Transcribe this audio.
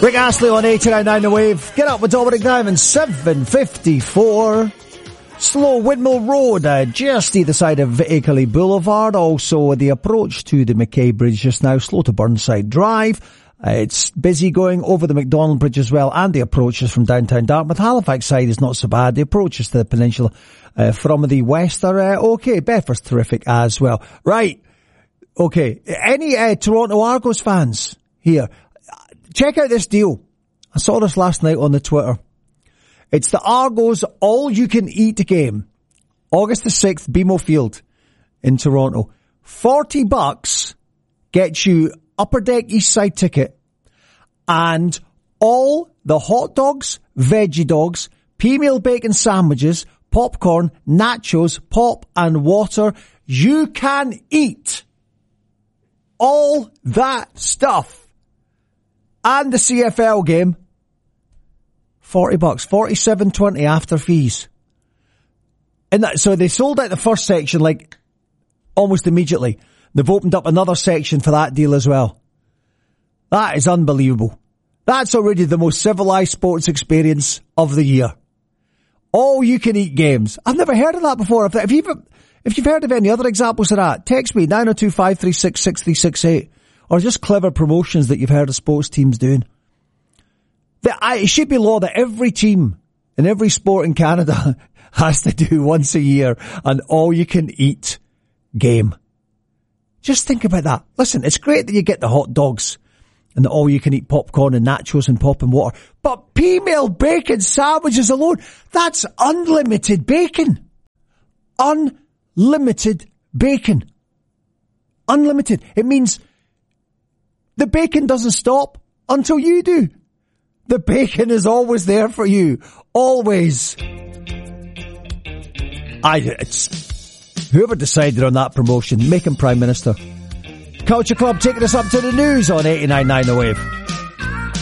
Rick Astley on 89.9 The Wave. Get up with Dominic Diamond, 7:54. Slow Windmill Road, just either side of Akerley Boulevard. Also, the approach to the Mackay Bridge just now, slow to Burnside Drive. It's busy going over the McDonald Bridge as well, and the approaches from downtown Dartmouth. Halifax side is not so bad. The approaches to the peninsula from the west are okay. Bedford's terrific as well. Right. Okay. Any Toronto Argos fans here? Check out this deal. I saw this last night on the Twitter. It's the Argos all-you-can-eat game. August the 6th, BMO Field in Toronto. $40 gets you upper deck east side ticket and all the hot dogs, veggie dogs, pea-meal bacon sandwiches, popcorn, nachos, pop and water. You can eat all that stuff. And the CFL game, $40, $47.20 after fees. And so they sold out the first section like almost immediately. They've opened up another section for that deal as well. That is unbelievable. That's already the most civilized sports experience of the year. All you can eat games. I've never heard of that before. If you've heard of any other examples of that, text me 902-536-6368. Or just clever promotions that you've heard of sports teams doing. It should be law that every team in every sport in Canada has to do once a year an all-you-can-eat game. Just think about that. Listen, it's great that you get the hot dogs and the all-you-can-eat popcorn and nachos and pop and water. But pea-meal bacon sandwiches alone, that's unlimited bacon. Unlimited bacon. Unlimited. It means the bacon doesn't stop until you do. The bacon is always there for you. Always. It's whoever decided on that promotion, make him Prime Minister. Culture Club taking us up to the news on 89.9 The Wave.